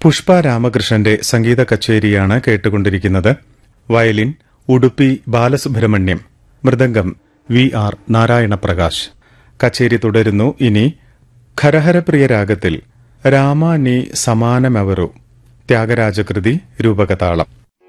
പുഷ്പ രാമകൃഷ്ണന്റെ സംഗീത കച്ചേരിയാണ് കേട്ടുകൊണ്ടിരിക്കുന്നത്. Violin Udupi Balasubrahmanyam, mridangam VR Narayanaprakash. കച്ചേരി തുടരുന്നു. ഇനി ഖരഹരപ്രിയ രാഗത്തിൽ രാമാനി സമാനമവരു ത്യാഗരാജകൃതി രൂപകതാളം.